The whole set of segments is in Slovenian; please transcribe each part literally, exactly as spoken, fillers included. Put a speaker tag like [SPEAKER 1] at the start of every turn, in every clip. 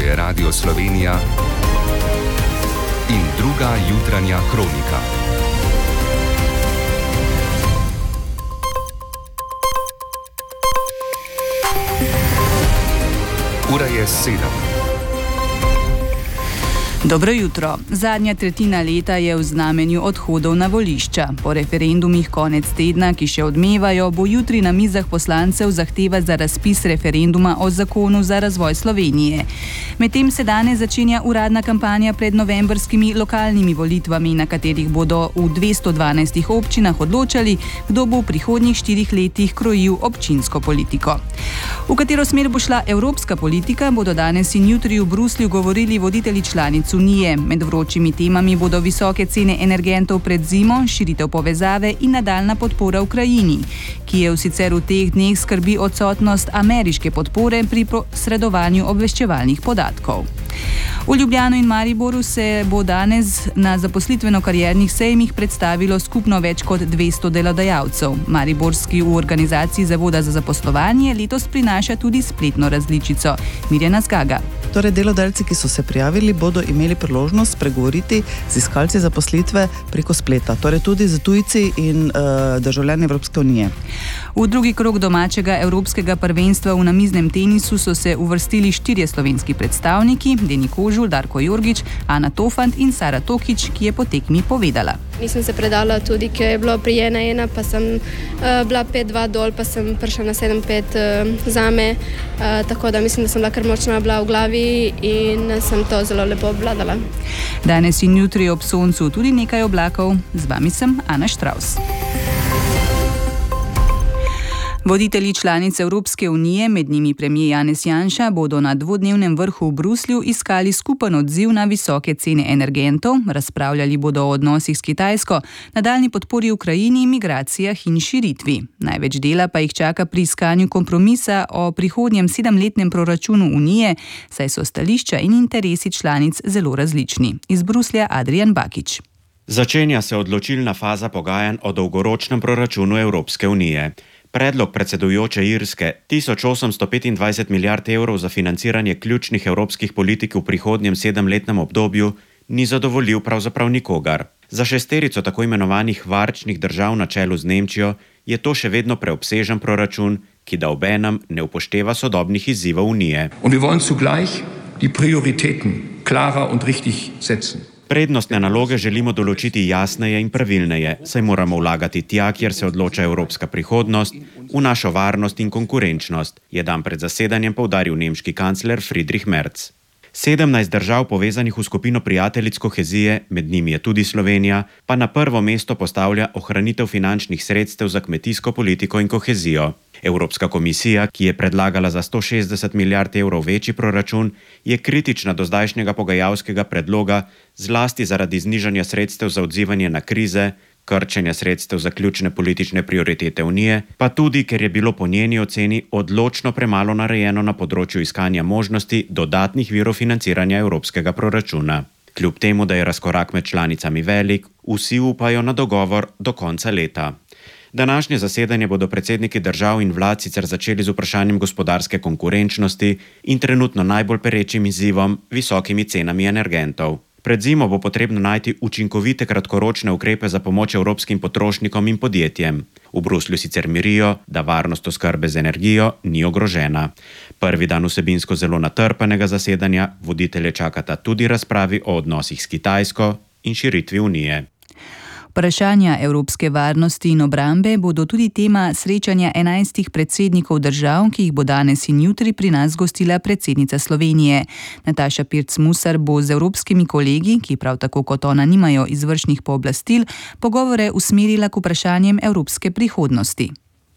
[SPEAKER 1] je Radio Slovenija in druga jutranja kronika. Ura je sedem.
[SPEAKER 2] Dobro jutro. Zadnja tretjina leta je v znamenju odhodov na volišča. Po referendumih konec tedna, ki še odmevajo, bo jutri na mizah poslancev zahteva za razpis referenduma o zakonu za razvoj Slovenije. Medtem se danes začenja uradna kampanja pred novembrskimi lokalnimi volitvami, na katerih bodo v dvesto dvanajstih občinah odločali, kdo bo v prihodnjih štirih letih krojil občinsko politiko. V katero smer bo šla evropska politika, bodo danes in jutri v Bruslju govorili voditelji članic Unije. Med vročimi temami bodo visoke cene energentov pred zimo, širitev povezave in nadaljna podpora Ukrajini, ki je v sicer v teh dneh skrbi odsotnost ameriške podpore pri posredovanju obveščevalnih podatkov. V Ljubljano in Mariboru se bo danes na zaposlitveno-kariernih sejmih predstavilo skupno več kot dvesto delodajalcev. Mariborski v organizaciji Zavoda za zaposlovanje letos prinaša tudi spletno različico. Mirjana Zgaga.
[SPEAKER 3] Torej, delodajalci, ki so se prijavili, bodo imeli priložnost pregovoriti z iskalci zaposlitve preko spleta, torej tudi z tujci in uh, državljani Evropske unije.
[SPEAKER 2] V drugi krog domačega evropskega prvenstva v namiznem tenisu so se uvrstili štirje slovenski predstavniki, Deni Kožul, Darko Jorgič, Ana Tofant in Sara Tokič, ki je po tekmi povedala.
[SPEAKER 4] Nisem se predala tudi, ker je bilo pri ena ena, pa sem uh, bila pet dva dol, pa sem prišla na sedem pet uh, zame, uh, tako da mislim, da sem bila kar močna bila v glavi in sem to zelo lepo obvladala.
[SPEAKER 2] Danes in jutri ob soncu tudi nekaj oblakov. Z vami sem Ana Štravs. Voditelji članic Evropske unije, med njimi premier Janez Janša, bodo na dvodnevnem vrhu v Bruslju iskali skupen odziv na visoke cene energentov, razpravljali bodo o odnosih s Kitajsko, nadaljnji podpori Ukrajini, migracijah in širitvi. Največ dela pa jih čaka pri iskanju kompromisa o prihodnjem sedemletnem proračunu Unije, saj so stališča in interesi članic zelo različni. Iz Bruslja Adrian Bakič.
[SPEAKER 5] Začenja se odločilna faza pogajanj o dolgoročnem proračunu Evropske unije. Predlog predsedujoče Irske tisoč osemsto petindvajset milijard evrov za financiranje ključnih evropskih politik v prihodnjem sedemletnem obdobju ni zadovoljil pravzaprav nikogar. Za šesterico tako imenovanih varčnih držav na čelu z Nemčijo je to še vedno preobsežen proračun, ki da obenem ne upošteva sodobnih izzivov Unije.
[SPEAKER 6] Und wir wollen zugleich die Prioritäten klarer und richtig setzen.
[SPEAKER 5] Prednostne naloge želimo določiti jasneje in pravilneje, saj moramo vlagati tja, kjer se odloča evropska prihodnost, v našo varnost in konkurenčnost, je dan pred zasedanjem poudaril nemški kancler Friedrich Merz. sedemnajst držav povezanih v skupino prijateljic kohezije, med njimi je tudi Slovenija, pa na prvo mesto postavlja ohranitev finančnih sredstev za kmetijsko politiko in kohezijo. Evropska komisija, ki je predlagala za sto šestdeset milijard evrov večji proračun, je kritična do zdajšnjega pogajalskega predloga, zlasti zaradi znižanja sredstev za odzivanje na krize, krčenja sredstev za ključne politične prioritete Unije, pa tudi, ker je bilo po njeni oceni odločno premalo narejeno na področju iskanja možnosti dodatnih virov financiranja evropskega proračuna. Kljub temu, da je razkorak med članicami velik, vsi upajo na dogovor do konca leta. Današnje zasedanje bodo predsedniki držav in vlad sicer začeli z vprašanjem gospodarske konkurenčnosti in trenutno najbolj perečim izzivom visokimi cenami energentov. Pred zimo bo potrebno najti učinkovite kratkoročne ukrepe za pomoč evropskim potrošnikom in podjetjem. V Bruslju sicer mirijo, da varnost oskrbe z energijo ni ogrožena. Prvi dan vsebinsko zelo natrpanega zasedanja voditelje čakata tudi razpravi o odnosih s Kitajsko in širitvi Unije.
[SPEAKER 2] Vprašanja evropske varnosti in obrambe bodo tudi tema srečanja enajstih predsednikov držav, ki jih bo danes in jutri pri nas gostila predsednica Slovenije. Nataša Pirc Musar bo z evropskimi kolegi, ki prav tako kot ona nimajo izvršnih pooblastil, pogovore usmerila k vprašanjem evropske prihodnosti.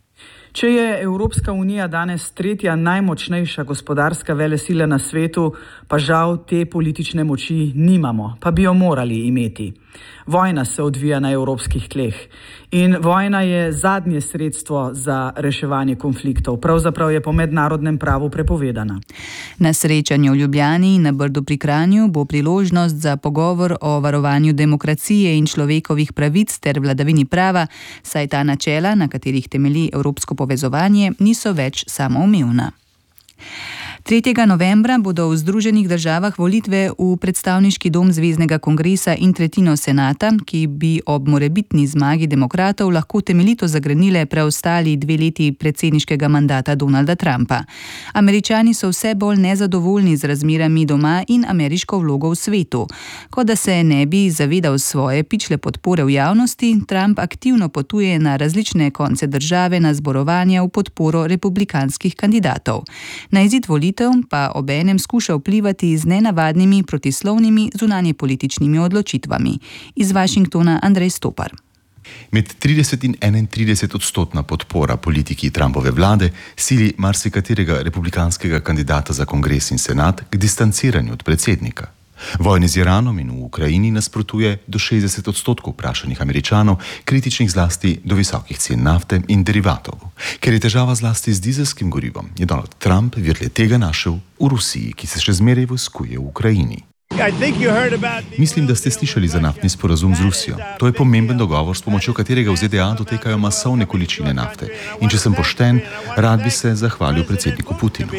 [SPEAKER 7] Če je Evropska unija danes tretja najmočnejša gospodarska velesila na svetu, pa žal te politične moči nimamo, pa bi jo morali imeti. Vojna se odvija na evropskih tleh in vojna je zadnje sredstvo za reševanje konfliktov. Pravzaprav je po mednarodnem pravu prepovedana.
[SPEAKER 2] Na srečanju v Ljubljani in na Brdu pri Kranju bo priložnost za pogovor o varovanju demokracije in človekovih pravic ter vladavini prava, saj ta načela, na katerih temelji evropsko povezovanje, niso več samoumevna. tretjega novembra bodo v Združenih državah volitve v predstavniški dom Zveznega kongresa in tretjino senata, ki bi ob morebitni zmagi demokratov lahko temeljito zagrenile preostali dve leti predsedniškega mandata Donalda Trumpa. Američani so vse bolj nezadovoljni z razmerami doma in ameriško vlogo v svetu. Kot da se ne bi zavedal svoje pičle podpore v javnosti, Trump aktivno potuje na različne konce države na zborovanja v podporo republikanskih kandidatov. Na izid volitev pa obenem skuša vplivati z nenavadnimi protislovnimi zunanjepolitičnimi odločitvami. Iz Washingtona Andrej Stopar.
[SPEAKER 8] Med trideset in enaintrideset odstotna podpora politiki Trumpove vlade sili marsikaterega republikanskega kandidata za kongres in senat k distanciranju od predsednika. Vojni z Iranom in v Ukrajini nasprotuje do šestdeset odstotkov vprašanih Američanov, kritičnih zlasti do visokih cen nafte in derivatov. Ker je težava zlasti z dizelskim gorivom, je Donald Trump vir tega našel v Rusiji, ki se še zmeraj vojskuje v Ukrajini. Mislim, da ste slišali za naftni sporazum z Rusijo. To je pomemben dogovor, s pomočjo katerega v Z D A dotekajo masovne količine nafte. In če sem pošten, rad bi se zahvalil predsedniku Putinu.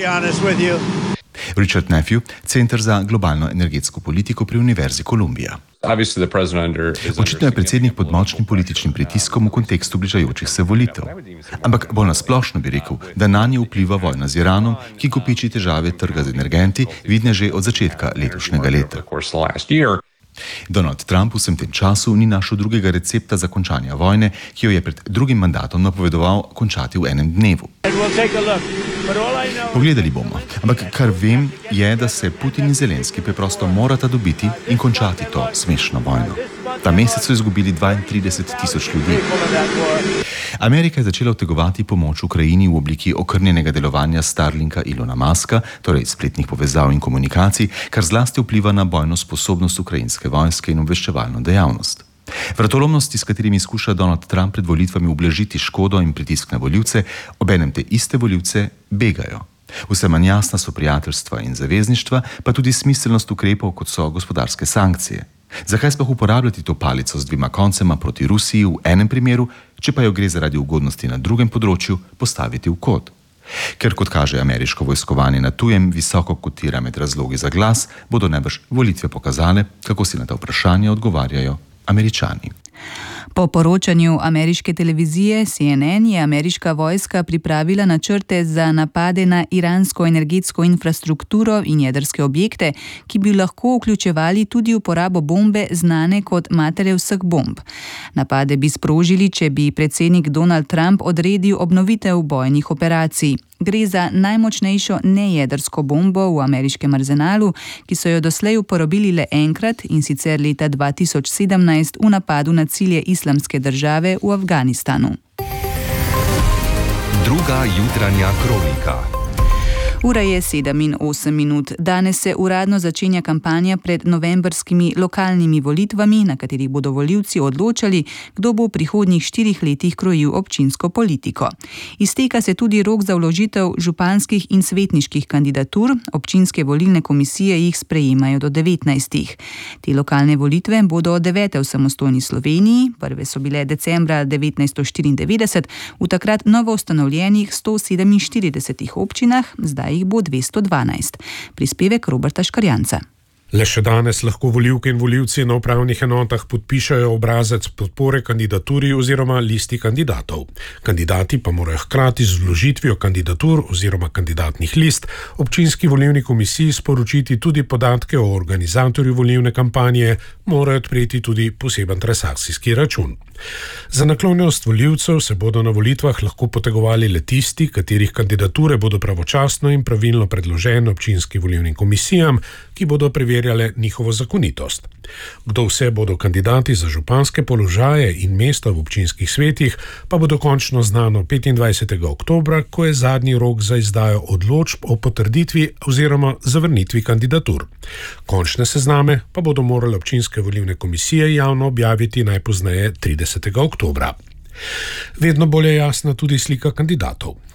[SPEAKER 8] Richard Nephew, Center za globalno energetsko politiko pri Univerzi Kolumbija. Očitno je predsednik pod močnim političnim pritiskom v kontekstu bližajočih se volitev. Ampak bolj nasplošno bi rekel, da nanje vpliva vojna z Iranom, ki kopiči težave trga z energenti, vidne že od začetka letošnjega leta. Donald Trump v vsem tem času ni našel drugega recepta za končanje vojne, ki jo je pred drugim mandatom napovedoval končati v enem dnevu. Pogledali bomo, ampak kar vem je, da se Putin in Zelenski preprosto morata dobiti in končati to smešno vojno. Ta mesec so izgubili dvaintrideset tisoč ljudi. Amerika je začela vtegovati pomoč Ukrajini v obliki okrnjenega delovanja Starlinka Ilona Muska, torej spletnih povezav in komunikacij, kar zlasti vpliva na bojno sposobnost ukrajinske vojske in obveščevalno dejavnost. Vratolomnosti, s katerimi skuša Donald Trump pred volitvami ublažiti škodo in pritisk na volivce, obenem te iste volivce begajo. Vse manj jasna so prijateljstva in zavezništva, pa tudi smiselnost ukrepov, kot so gospodarske sankcije. Zakaj sploh uporabljati to palico z dvima koncema proti Rusiji v enem primeru, če pa jo gre zaradi ugodnosti na drugem področju postaviti v kot? Ker, kot kaže ameriško vojskovanje na tujem, visoko kotira med razlogi za glas, bodo najbrž volitve pokazale, kako si na ta vprašanja odgovarjajo Američani.
[SPEAKER 2] Po poročanju ameriške televizije C N N je ameriška vojska pripravila načrte za napade na iransko energetsko infrastrukturo in jedrske objekte, ki bi lahko vključevali tudi uporabo bombe znane kot matere vseh bomb. Napade bi sprožili, če bi predsednik Donald Trump odredil obnovitev bojnih operacij. Gre za najmočnejšo nejedrsko bombo v ameriškem arzenalu, ki so jo doslej uporabili le enkrat, in sicer leta dva tisoč sedemnajst v napadu na cilje Islamske države v Afganistanu.
[SPEAKER 1] Druga jutranja kronika.
[SPEAKER 2] Ura je sedem in osem minut. Danes se uradno začenja kampanja pred novembrskimi lokalnimi volitvami, na katerih bodo volivci odločali, kdo bo v prihodnjih štirih letih krojil občinsko politiko. Izteka se tudi rok za vložitev županskih in svetniških kandidatur, občinske volilne komisije jih sprejemajo do devetnajstih. Te lokalne volitve bodo devete v samostojni Sloveniji, prve so bile decembra devetnajststo štiriindevetdeset v takrat novo ustanovljenih sto sedeminštiridesetih občinah, zdaj jih bo dvesto dvanajst. Prispevek Roberta Škarjanca.
[SPEAKER 9] Le še danes lahko volivke in volivci na upravnih enotah podpišajo obrazec podpore kandidaturi oziroma listi kandidatov. Kandidati pa morajo hkrati z vložitvijo kandidatur oziroma kandidatnih list občinski volilni komisiji sporočiti tudi podatke o organizatorju volilne kampanje, morajo odpreti tudi poseben transakcijski račun. Za naklonjenost volivcev se bodo na volitvah lahko potegovali le tisti, katerih kandidature bodo pravočasno in pravilno predložene občinskim volilnim komisijam, ki bodo preverjale njihovo zakonitost. Kdo vse bodo kandidati za županske položaje in mesta v občinskih svetih, pa bo dokončno znano petindvajsetega oktobra, ko je zadnji rok za izdajo odločb o potrditvi oziroma zavrnitvi kandidatur. Končne sezname pa bodo morale občinske volilne komisije javno objaviti najpozneje tridesetega oktobra. Vedno bolj je jasna tudi slika kandidatov.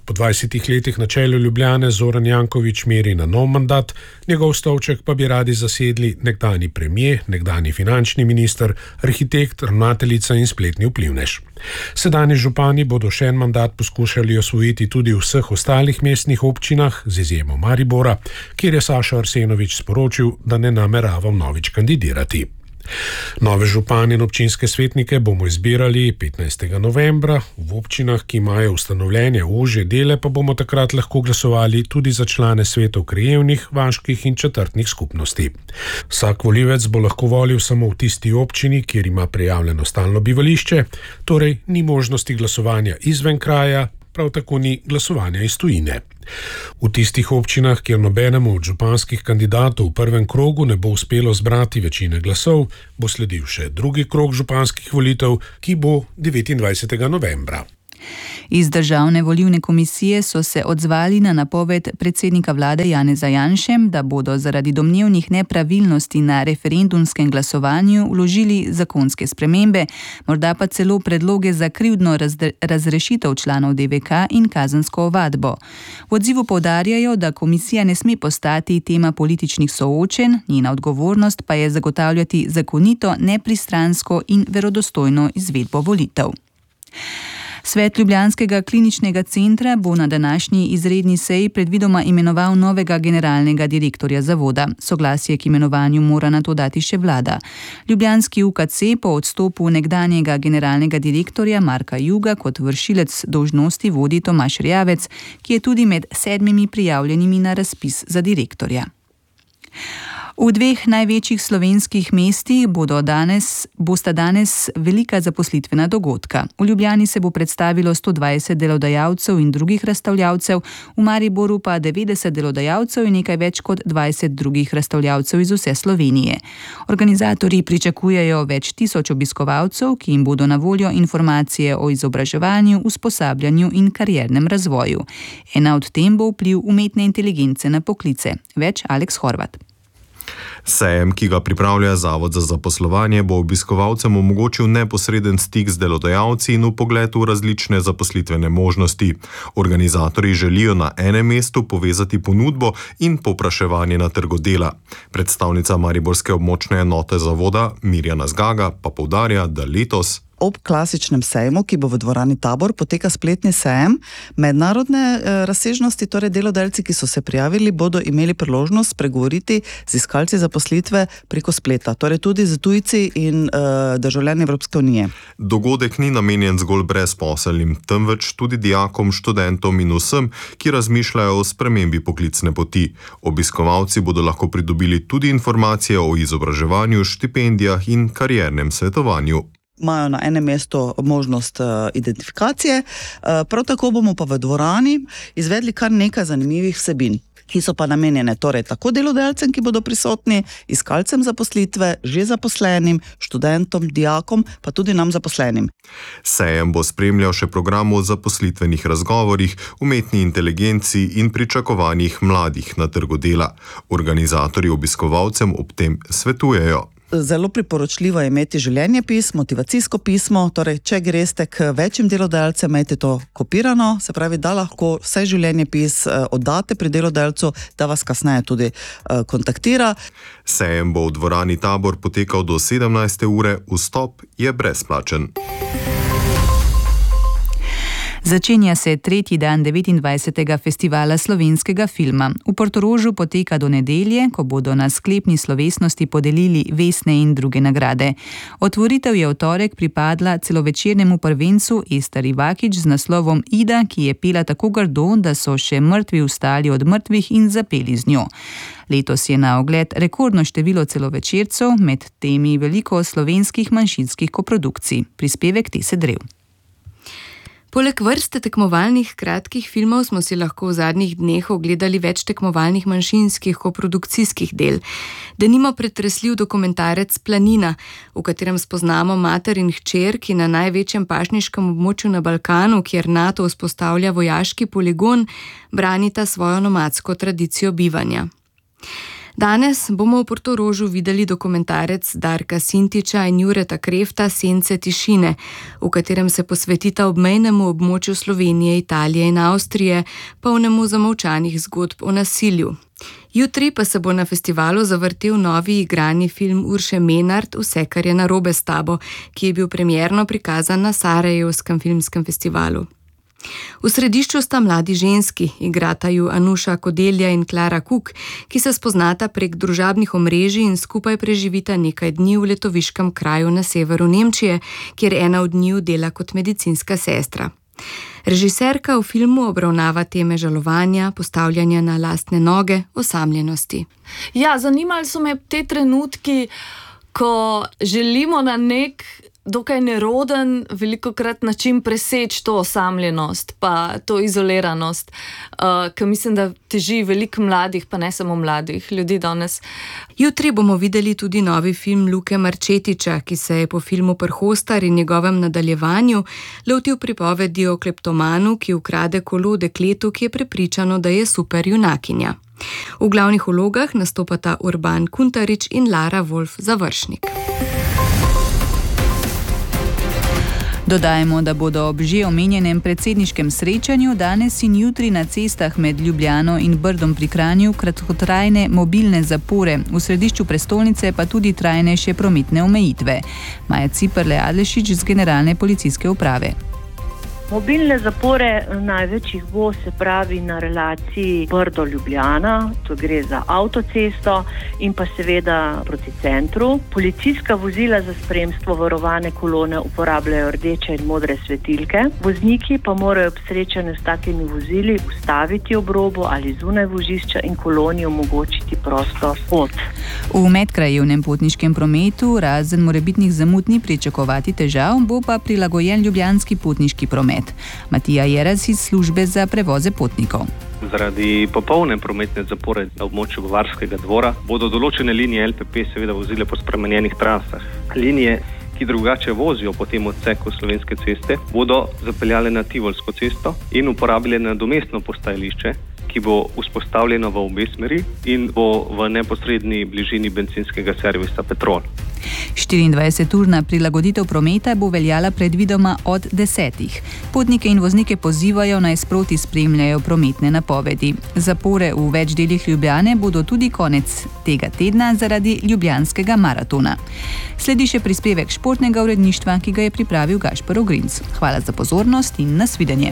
[SPEAKER 9] Po dvajsetih letih na čelu Ljubljane Zoran Janković meri na nov mandat, njegov stolček pa bi radi zasedli nekdanji premier, nekdanji finančni minister, arhitekt, ravnateljica in spletni vplivnež. Sedanji župani bodo še en mandat poskušali osvojiti tudi v vseh ostalih mestnih občinah, z izjemo Maribora, kjer je Saša Arsenović sporočil, da ne namerava vnovič kandidirati. Nove župane in občinske svetnike bomo izbirali petnajstega novembra, v občinah, ki imajo ustanovljene ožje dele, pa bomo takrat lahko glasovali tudi za člane svetov krajevnih, vaških in četrtnih skupnosti. Vsak volivec bo lahko volil samo v tisti občini, kjer ima prijavljeno stalno bivališče, torej ni možnosti glasovanja izven kraja, prav tako ni glasovanja iz tujine. V tistih občinah, kjer nobenemu od županskih kandidatov v prvem krogu ne bo uspelo zbrati večine glasov, bo sledil še drugi krog županskih volitev, ki bo devetindvajsetega novembra.
[SPEAKER 2] Iz Državne volilne komisije so se odzvali na napoved predsednika vlade Janeza Janše, da bodo zaradi domnevnih nepravilnosti na referendumskem glasovanju vložili zakonske spremembe, morda pa celo predloge za krivdno razrešitev članov D V K in kazensko ovadbo. V odzivu poudarjajo, da komisija ne sme postati tema političnih soočenj, njena odgovornost pa je zagotavljati zakonito, nepristransko in verodostojno izvedbo volitev. Svet Ljubljanskega kliničnega centra bo na današnji izredni seji predvidoma imenoval novega generalnega direktorja zavoda. Soglasje k imenovanju mora nato dati še vlada. Ljubljanski U K C po odstopu nekdanjega generalnega direktorja Marka Juga kot vršilec dolžnosti vodi Tomaž Rjavec, ki je tudi med sedmimi prijavljenimi na razpis za direktorja. V dveh največjih slovenskih mestih bodo danes, bosta danes velika zaposlitvena dogodka. V Ljubljani se bo predstavilo sto dvajset delodajalcev in drugih razstavljavcev, v Mariboru pa devetdeset delodajalcev in nekaj več kot dvajset drugih razstavljavcev iz vse Slovenije. Organizatorji pričakujejo več tisoč obiskovalcev, ki jim bodo na voljo informacije o izobraževanju, usposabljanju in kariernem razvoju. Ena od tem bo vpliv umetne inteligence na poklice. Več Aleks Horvat.
[SPEAKER 10] Sejem, ki ga pripravlja Zavod za zaposlovanje, bo obiskovalcem omogočil neposreden stik z delodajalci in vpogled v različne zaposlitvene možnosti. Organizatorji želijo na enem mestu povezati ponudbo in povpraševanje na trgu dela. Predstavnica mariborske območne enote zavoda Mirjana Zgaga pa poudarja, da letos
[SPEAKER 3] ob klasičnem sejmu, ki bo v dvorani Tabor, poteka spletni sejem. Mednarodne eh, razsežnosti, torej delodajalci, ki so se prijavili, bodo imeli priložnost spregovoriti z iskalci zaposlitve preko spleta, torej tudi z tujci in eh, državljani Evropske unije.
[SPEAKER 10] Dogodek ni namenjen zgolj brezposelnim, temveč tudi dijakom, študentom in vsem, ki razmišljajo o spremembi poklicne poti. Obiskovalci bodo lahko pridobili tudi informacije o izobraževanju, štipendijah in kariernem svetovanju.
[SPEAKER 3] Imajo na enem mestu možnost uh, identifikacije, uh, prav tako bomo pa v dvorani izvedli kar nekaj zanimivih vsebin, ki so pa namenjene torej tako delodajalcem, ki bodo prisotni, iskalcem zaposlitve, že zaposlenim, študentom, dijakom, pa tudi nam zaposlenim.
[SPEAKER 10] Sejem bo spremljal še program o zaposlitvenih razgovorih, umetni inteligenci in pričakovanjih mladih na trgu dela. Organizatorji obiskovalcem ob tem svetujejo.
[SPEAKER 3] Zelo priporočljivo je imeti življenjepis, motivacijsko pismo, torej če greste k večjim delodajalcem, imejte to kopirano, se pravi, da lahko vse življenjepis oddate pri delodajalcu, da vas kasneje tudi kontaktira.
[SPEAKER 10] Sejem bo v dvorani Tabor potekal do sedemnajste ure, vstop je brezplačen.
[SPEAKER 2] Začenja se tretji dan devetindvajsetega festivala slovenskega filma. V Portorožu poteka do nedelje, ko bodo na sklepni slovesnosti podelili vesne in druge nagrade. Otvoritev je v torek pripadla celovečernemu prvencu Ester Ivakič z naslovom Ida, ki je pela tako grdo, da so še mrtvi vstali od mrtvih in zapeli z njo. Letos je na ogled rekordno število celovečercev, med temi veliko slovenskih manjšinskih koprodukcij. Prispevek Tese Drev.
[SPEAKER 11] Poleg vrste tekmovalnih kratkih filmov smo si lahko v zadnjih dneh ogledali več tekmovalnih manjšinskih koprodukcijskih del. Denimo pretresljiv dokumentarec Planina, v katerem spoznamo mater in hčer, ki na največjem pašniškem območju na Balkanu, kjer NATO vzpostavlja vojaški poligon, branita svojo nomadsko tradicijo bivanja. Danes bomo v Portorožu videli dokumentarec Darka Sintiča in Jureta Krefta Sence tišine, v katerem se posvetita obmejnemu območju Slovenije, Italije in Avstrije, polnemu zamolčanih zgodb o nasilju. Jutri pa se bo na festivalu zavrtel novi igrani film Urše Menart Vse, kar je narobe s tabo, ki je bil premierno prikazan na Sarajevskem filmskem festivalu. V središču sta mladi ženski, igrata ju Anuša Kodelja in Klara Kuk, ki se spoznata prek družabnih omrežij in skupaj preživita nekaj dni v letoviškem kraju na severu Nemčije, kjer ena od njiju dela kot medicinska sestra. Režiserka v filmu obravnava teme žalovanja, postavljanja na lastne noge, osamljenosti.
[SPEAKER 12] Ja, zanimali so me te trenutki, ko želimo na nek dokaj neroden, velikokrat način preseči to osamljenost, pa to izoliranost, uh, ki mislim, da teži veliko mladih, pa ne samo mladih ljudi danes.
[SPEAKER 11] Jutri bomo videli tudi novi film Luke Marčetiča, ki se je po filmu Prhostar in njegovem nadaljevanju lotil pripovedi o kleptomanu, ki ukrade kolo dekletu, ki je prepričano, da je super junakinja. V glavnih vlogah nastopata Urban Kuntarič in Lara Wolf Završnik.
[SPEAKER 2] Dodajmo, da bodo ob že omenjenem predsedniškem srečanju danes in jutri na cestah med Ljubljano in Brdom pri Kranju kratkotrajne mobilne zapore, v središču prestolnice pa tudi trajnejše prometne omejitve. Maja Ciperle Adlešič z Generalne policijske uprave.
[SPEAKER 13] Mobilne zapore največ jih bo, se pravi, na relaciji Brdo-Ljubljana, to gre za avtocesto in pa seveda proti centru. Policijska vozila za spremstvo varovane kolone uporabljajo rdeče in modre svetilke. Vozniki pa morajo ob srečanju s takimi vozili ustaviti ob robu ali zunaj vozišča in koloni omogočiti prosto pot.
[SPEAKER 2] V medkrajevnem potniškem prometu razen morebitnih zamud ni pričakovati težav, bo pa prilagojen ljubljanski potniški promet. Matija Jeras iz službe za prevoze potnikov.
[SPEAKER 14] Zaradi popolne prometne zapore na območju Bavarskega dvora bodo določene linije L P P seveda vozile po spremenjenih trasah. Linije, ki drugače vozijo po tem odseku Slovenske ceste, bodo zapeljale na Tivolsko cesto in uporabile nadomestno postajališče, ki bo vzpostavljeno v obe smeri in bo v neposredni bližini bencinskega servisa Petrol.
[SPEAKER 2] štiriindvajseturna prilagoditev prometa bo veljala predvidoma od desetih. Potnike in voznike pozivajo naj sproti spremljajo prometne napovedi. Zapore v več delih Ljubljane bodo tudi konec tega tedna zaradi ljubljanskega maratona. Sledi še prispevek športnega uredništva, ki ga je pripravil Gašper Ogrinc. Hvala za pozornost in nasvidenje.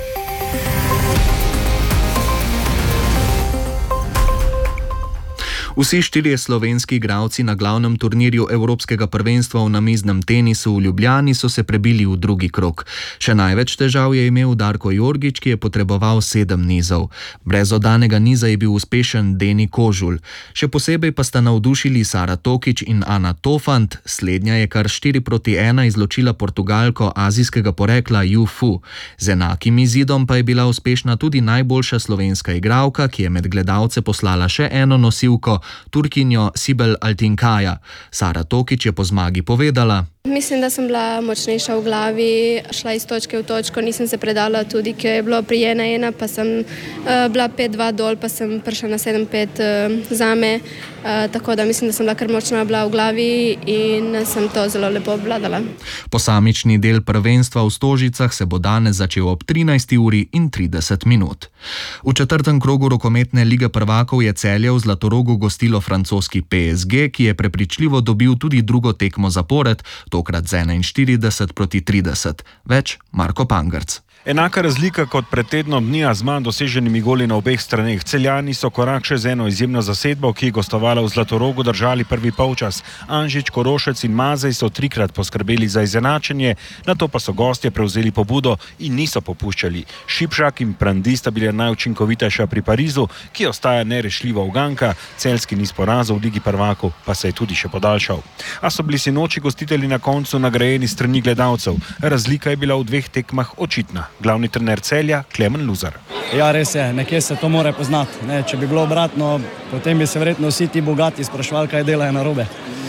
[SPEAKER 15] Vsi štirje slovenski igralci na glavnem turnirju Evropskega prvenstva v namiznem tenisu v Ljubljani so se prebili v drugi krog. Še največ težav je imel Darko Jorgič, ki je potreboval sedem nizov. Brez oddanega niza je bil uspešen Deni Kožul. Še posebej pa sta navdušili Sara Tokič in Ana Tofant. Slednja je kar štiri proti ena izločila Portugalko azijskega porekla Yu Fu. Z enakim izidom pa je bila uspešna tudi najboljša slovenska igralka, ki je med gledalce poslala še eno nosilko, Turkinjo Sibel Altinkaja. Sara Tokič je po zmagi povedala:
[SPEAKER 4] Mislim, da sem bila močnejša v glavi, šla iz točke v točko, nisem se predala tudi, ker je bilo pri ena ena, pa sem uh, bila pet dva dol, pa sem prišla na sedem pet uh, zame, uh, tako da mislim, da sem bila kar močna bila v glavi in sem to zelo lepo obvladala.
[SPEAKER 15] Posamični del prvenstva v Stožicah se bo danes začel ob trinajsti uri in trideset minut. V četrtem krogu rokometne lige prvakov je Celje v Zlatorogu gostilo francoski P S G, ki je prepričljivo dobil tudi drugo tekmo zapored, tokrat z enainštirideset proti trideset. Več Marko Pangrc.
[SPEAKER 16] Enaka razlika kot pred tednom dni, a z manj doseženimi goli na obeh straneh. Celjani so korak še z eno izjemno zasedbo, ki je gostovala v Zlatorogu, držali prvi polčas. Anžič, Korošec in Mazej so trikrat poskrbeli za izenačenje, nato pa so gostje prevzeli pobudo in niso popuščali. Šipšak in Prandi sta bila najučinkovitejša pri Parizu, ki ostaja nerešljiva uganka, celjski niz porazov v ligi prvakov pa se je tudi še podaljšal. A so bili sinoči gostitelji na koncu nagrajeni strani gledalcev. Razlika je bila v dveh tekmah očitna. Glavni trener Celja Klemen Luzar.
[SPEAKER 17] Ja, res je, nekje se to mora poznati. Ne, če bi bilo obratno, potem bi se verjetno vsi ti bogati sprašvali, kaj delajo narobe.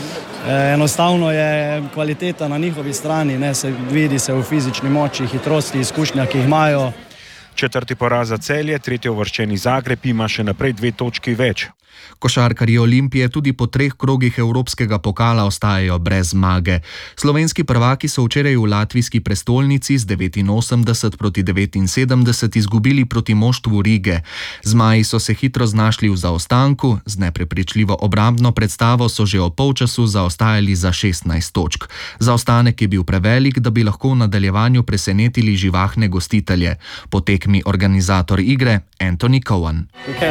[SPEAKER 17] E, enostavno je kvaliteta na njihovi strani, ne, se vidi se v fizični moči, hitrosti, izkušnja, ki jih imajo.
[SPEAKER 16] Četrti poraz za Celje, tretji uvrščeni Zagreb ima še naprej dve točki več.
[SPEAKER 15] Košarkarji Olimpije tudi po treh krogih evropskega pokala ostajajo brez zmage. Slovenski prvaki so včeraj v latvijski prestolnici z devetinosemdeset proti devetinsedemdeset izgubili proti moštvu Rige. Zmaji so se hitro znašli v zaostanku, z neprepričljivo obrambno predstavo so že ob polčasu zaostajali za šestnajst točk. Zaostanek je bil prevelik, da bi lahko v nadaljevanju presenetili živahne gostitelje. Po tekmi organizator igre Anthony Cowan.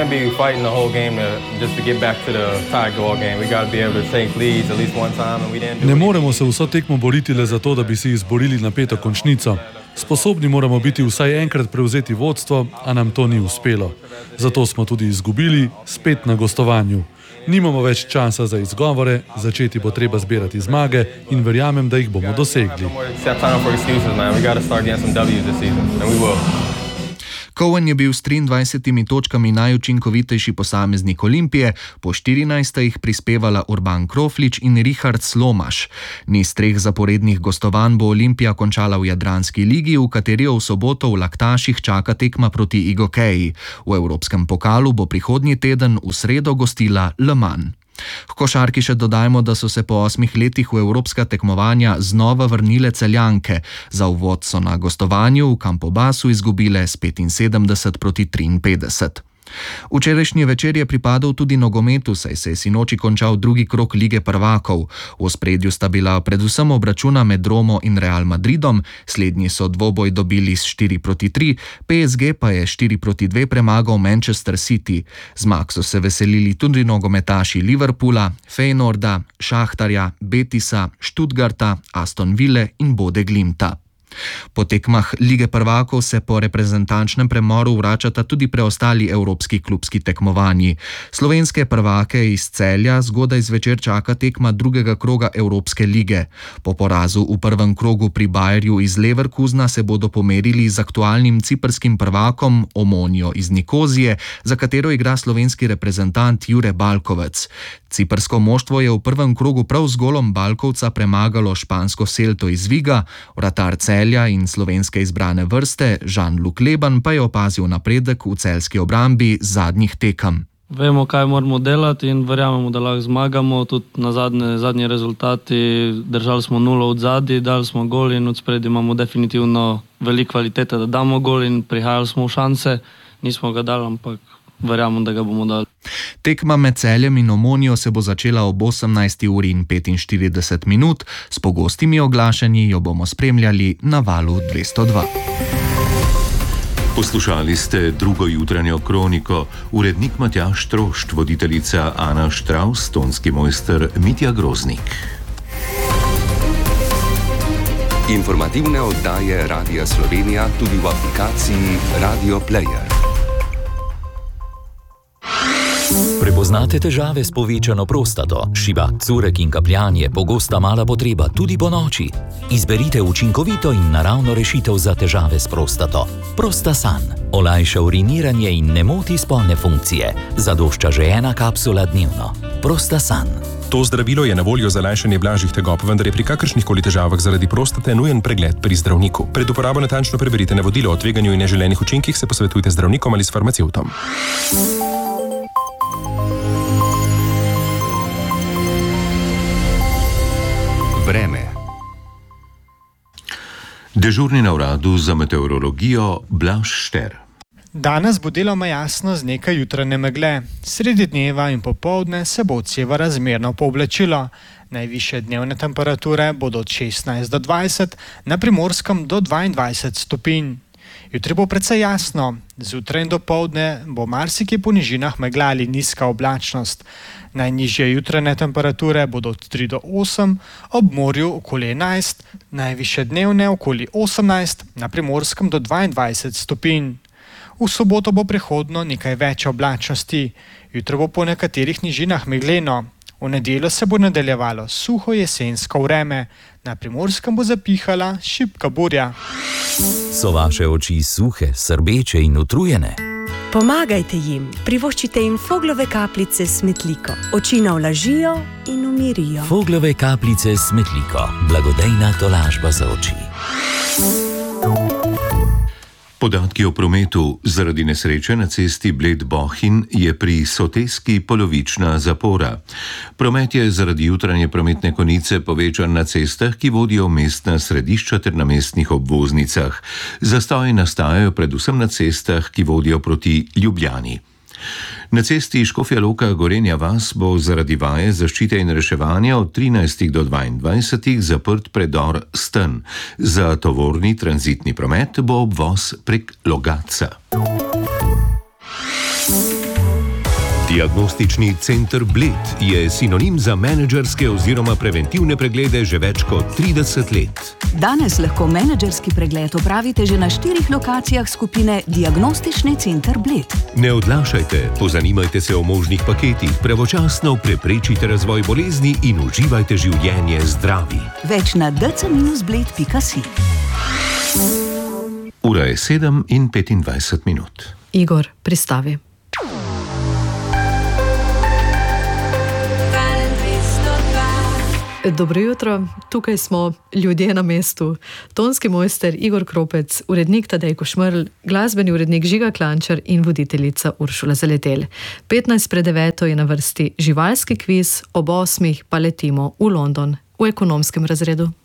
[SPEAKER 18] Ne moremo se vso tekmo boriti le zato, da bi si izborili napeto končnico. Sposobni moramo biti vsaj enkrat prevzeti vodstvo, a nam to ni uspelo. Zato smo tudi izgubili, spet na gostovanju. Nimamo več časa za izgovore, začeti bo treba zbirati zmage in verjamem, da jih bomo dosegli.
[SPEAKER 15] Cowan je bil s triindvajsetimi točkami najučinkovitejši posameznik Olimpije, po štirinajst jih prispevala Urban Kroflič in Richard Slomaš. Niz treh zaporednih gostovanj bo Olimpija končala v Jadranski ligi, v kateri v soboto v Laktaših čaka tekma proti Igokeji. V Evropskem pokalu bo prihodnji teden v sredo gostila Le Mans. V košarki še dodajmo, da so se po osmih letih v evropska tekmovanja znova vrnile Celjanke. Za uvod so na gostovanju v Campobasu izgubile s petinsedemdeset proti triinpetdeset. Včerajšnji večer je pripadal tudi nogometu, saj se je sinoči končal drugi krog Lige prvakov. V ospredju sta bila predvsem obračuna med Romo in Real Madridom, slednji so dvoboj dobili s štiri proti tri, P S G pa je štiri proti dve premagal Manchester City. Zmag so se veselili tudi nogometaši Liverpoola, Feyenoorda, Šahtarja, Betisa, Stuttgarta, Aston Ville in Bode Glimta. Po tekmah Lige prvakov se po reprezentančnem premoru vračata tudi preostali evropski klubski tekmovanji. Slovenske prvake iz Celja zgodaj zvečer čaka tekma drugega kroga Evropske lige. Po porazu v prvem krogu pri Bayerju iz Leverkusena se bodo pomerili z aktualnim ciprskim prvakom Omonijo iz Nikozije, za katero igra slovenski reprezentant Jure Balkovec. Ciprsko moštvo je v prvem krogu prav z golom Balkovca premagalo špansko Celto iz Viga, vratar Celja in slovenske izbrane vrste Jean-Luc Leban pa je opazil napredek v celjski obrambi zadnjih tekem.
[SPEAKER 19] Vemo, kaj moramo delati in verjamemo, da lahko zmagamo. Tudi na zadnje, zadnje rezultati držali smo nulo od zadnji, dali smo gol in od spredi imamo definitivno veliko kvalitete, da damo gol in prihajali smo v šanse. Nismo ga dali, ampak verjamem, da ga bomo dali.
[SPEAKER 15] Tekma med Celjem in Omonijo se bo začela ob osemnajsti uri in petinštirideset minut. S pogostimi oglašanji jo bomo spremljali na valu dvesto dva.
[SPEAKER 20] Poslušali ste drugo jutranjo kroniko, urednik Matjaž Trošt, voditeljica Ana Štravs, tonski mojster Mitja Groznik.
[SPEAKER 1] Informativne oddaje Radia Slovenija tudi v aplikaciji Radio Player.
[SPEAKER 21] Prepoznate težave s povečano prostato, šibak, curek in kapljanje, pogosta mala potreba tudi po noči? Izberite učinkovito in naravno rešitev za težave s prostato. Prostasan olajša uriniranje in ne moti spolne funkcije. Zadošča že ena kapsula dnevno. Prostasan.
[SPEAKER 22] To zdravilo je na voljo za lajšanje blažjih tegob, vendar je pri kakršnihkoli težavah zaradi prostate nujen pregled pri zdravniku. Pred uporabo natančno preberite navodilo o tveganju in neželenih učinkih, se posvetujte z zdravnikom ali s farmacevtom.
[SPEAKER 20] Vreme. Dežurni na uradu za meteorologijo Blaž Šter.
[SPEAKER 23] Danes bo deloma jasno z nekaj jutranje megle. Sredi dneva in popoldne se bo odseva razmerno pooblačilo. Najvišje dnevne temperature bodo od šestnajst do dvajset, na Primorskem do dvaindvajset stopinj. Jutri bo precej jasno. Zjutraj in dopoldne bo marsikje po nižinah megla ali nizka oblačnost. Najnižje jutranje temperature bodo od tri do osem, ob morju okoli enajst, najvišje dnevne okoli osemnajst, na Primorskem do dvaindvajset stopinj. V soboto bo prehodno nekaj več oblačnosti. Jutro bo po nekaterih nižinah megleno. V nedeljo se bo nadaljevalo suho jesensko vreme. Na Primorskem bo zapihala šibka burja.
[SPEAKER 21] So vaše oči suhe, srbeče in utrujene?
[SPEAKER 24] Pomagajte jim, privoščite jim Foglove kapljice s smetliko. Oči navlažijo in umirijo.
[SPEAKER 21] Foglove kapljice s smetliko. Blagodejna tolažba za oči.
[SPEAKER 20] Podatki o prometu. Zaradi nesreče na cesti Bled-Bohinj je pri Soteski polovična zapora. Promet je zaradi jutranje prometne konice povečan na cestah, ki vodijo v mestna središča ter na mestnih obvoznicah. Zastoji nastajajo predvsem na cestah, ki vodijo proti Ljubljani. Na cesti Škofja Loka Gorenja vas bo zaradi vaje zaščite in reševanja od trinajstih do dvaindvajsetih zaprt predor Sten. Za tovorni tranzitni promet bo obvoz prek Logatca. Diagnostični center Bled je sinonim za menedžerske oziroma preventivne preglede že več kot trideset let.
[SPEAKER 5] Danes lahko menedžerski pregled opravite že na štirih lokacijah skupine Diagnostični center Bled.
[SPEAKER 20] Ne odlašajte, pozanimajte se o možnih paketih, pravočasno preprečite razvoj bolezni in uživajte življenje zdravi.
[SPEAKER 5] Več na d c bled pika si.
[SPEAKER 20] Ura je sedem in petindvajset minut.
[SPEAKER 6] Igor, pristavi. Dobro jutro, tukaj smo ljudje na mestu. Tonski mojster Igor Kropec, urednik Tadej Košmerl, glasbeni urednik Žiga Klančar in voditeljica Uršula Zaletel. petnajst pred deveto je na vrsti živalski kviz, ob osmih pa letimo v London v ekonomskem razredu.